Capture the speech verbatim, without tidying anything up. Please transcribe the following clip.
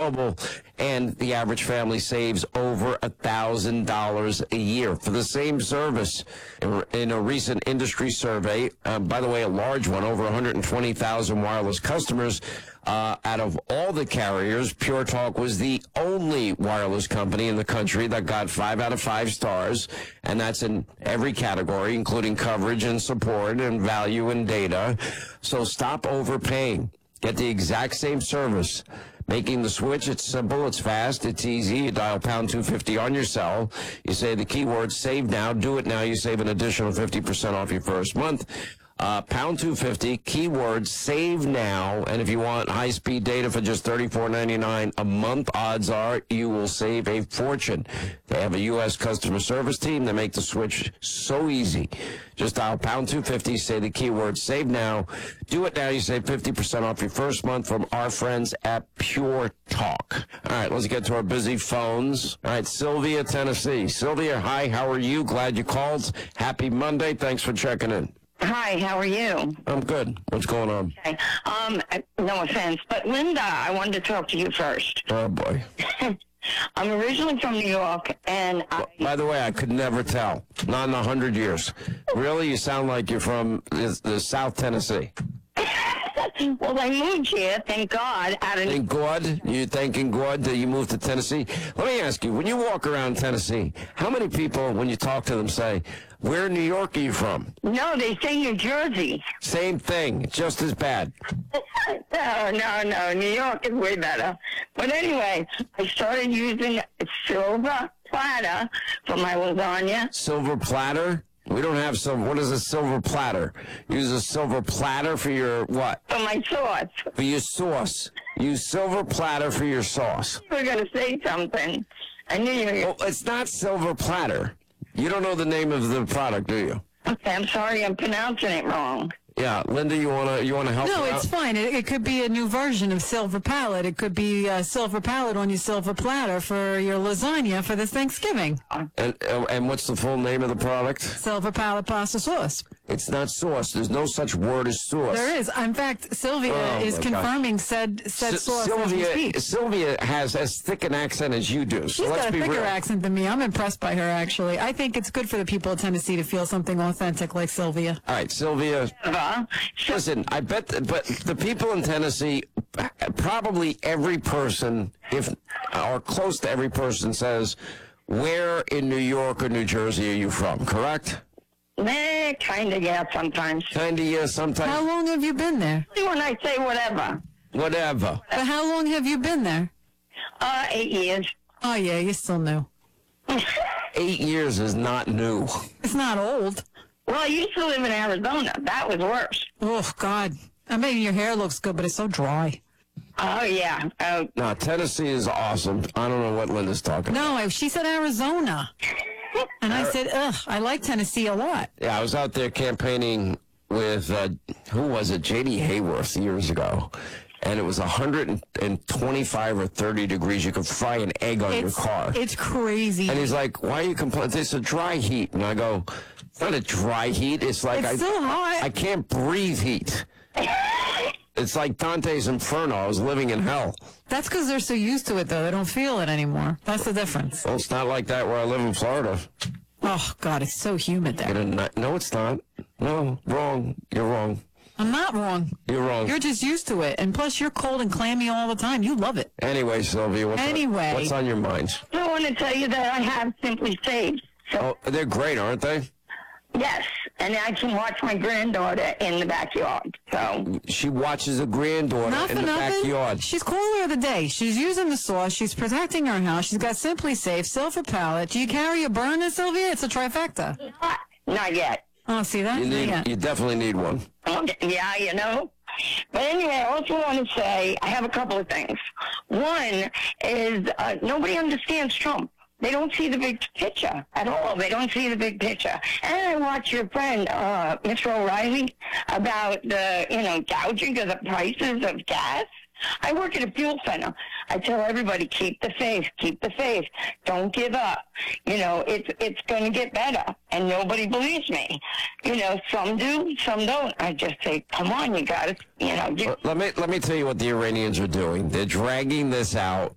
T-Mobile, and the average family saves over one thousand dollars a year for the same service. In a recent industry survey, uh, by the way, a large one, over one hundred twenty thousand wireless customers, uh, out of all the carriers, Pure Talk was the only wireless company in the country that got five out of five stars, and that's in every category, including coverage and support and value and data. So stop overpaying. Get the exact same service. Making the switch, it's simple, it's fast, it's easy. You dial pound two fifty on your cell. You say the keyword save now. Do it now. You save an additional fifty percent off your first month. Uh, pound two fifty, keyword save now. And if you want high-speed data for just thirty-four ninety-nine a month, odds are you will save a fortune. They have a U S customer service team that make the switch so easy. Just dial pound two fifty, say the keyword save now. Do it now. You save fifty percent off your first month from our friends at Pure Talk. All right, let's get to our busy phones. All right, Sylvia, Tennessee. Sylvia, hi, how are you? Glad you called. Happy Monday. Thanks for checking in. Hi, how are you? I'm good. What's going on? Okay. Um, no offense, but Linda, I wanted to talk to you first. Oh, boy. I'm originally from New York, and I... By the way, I could never tell. Not in a hundred years. Really? You sound like you're from the, the South Tennessee. Well, I moved here, thank God, out of... Thank God? You thanking God that you moved to Tennessee? Let me ask you, when you walk around Tennessee, how many people, when you talk to them, say, where in New York are you from? No, they say New Jersey. Same thing, just as bad. No, no, no, New York is way better. But anyway, I started using silver platter for my lasagna. Silver platter? We don't have silver. What is a silver platter? Use a silver platter for your what? For my sauce. For your sauce. Use silver platter for your sauce. You were going to say something. I knew you were going to... Well, it's not silver platter. You don't know the name of the product, do you? Okay, I'm sorry, I'm pronouncing it wrong. Yeah, Linda, you wanna you wanna help? No, me it's out? fine. It, it could be a new version of silver palette. It could be a silver palette on your silver platter for your lasagna for this Thanksgiving. And and what's the full name of the product? Silver palette pasta sauce. It's not sauce. There's no such word as sauce. There is. In fact, Sylvia Oh, is my confirming said said S- sauce as we Sylvia speak. Sylvia has as thick an accent as you do. So She's let's got a be thicker real. accent than me. I'm impressed by her, actually. I think it's good for the people of Tennessee to feel something authentic like Sylvia. All right, Sylvia. Uh, so, Listen, I bet, th- but the people in Tennessee, probably every person, if or close to every person, says, "Where in New York or New Jersey are you from?" Correct? meh, kind of, yeah, sometimes. Kinda, yeah. Sometimes. How long have you been there? When I say whatever. Whatever. But how long have you been there? Uh, eight years. Oh, yeah, you're still new. Eight years is not new. It's not old. Well, I used to live in Arizona. That was worse. Oh, God. I mean, your hair looks good, but it's so dry. Oh, yeah. Uh, No, Tennessee is awesome. I don't know what Linda's talking about. No, I- she said Arizona. And I said, ugh, I like Tennessee a lot. Yeah, I was out there campaigning with, uh, who was it, J D Hayworth years ago. And it was one hundred twenty-five or thirty degrees. You could fry an egg on your It's, car. it's crazy. And he's like, why are you complaining? It's a dry heat. And I go, it's not a dry heat. It's like It's I, still hot. I can't breathe heat. It's like Dante's Inferno. I was living in hell. That's because they're so used to it, though. They don't feel it anymore. That's the difference. Well, it's not like that where I live in Florida. Oh, God, it's so humid You there. know, no, it's not. No, wrong. You're wrong. I'm not wrong. You're wrong. You're just used to it. And plus, you're cold and clammy all the time. You love it. Anyway, Sylvia, what's, Anyway. on, what's on your mind? I want to tell you that I have Simply Saved. So, Oh, they're great, aren't they? yes, and I can watch my granddaughter in the backyard. So, She watches a granddaughter Not in for the nothing. backyard. She's caller of the day. She's using the sauce. She's protecting her house. She's got Simply Safe, Silver Palette. Do you carry a burner, Sylvia? It's a trifecta. not, not yet. Oh, see that? You Not need, yet. you definitely need one. Yeah, you know. But anyway, I also want to say I have a couple of things. One is uh, nobody understands Trump. They don't see the big picture at all. They don't see the big picture. And I watch your friend, uh, Mister O'Reilly, about the, you know, gouging of the prices of gas. I work at a fuel center. I tell everybody, keep the faith, keep the faith. Don't give up. You know, it's it's going to get better. And nobody believes me. You know, some do, some don't. I just say, come on, you got to, you know. You, Let me let me tell you what the Iranians are doing. They're dragging this out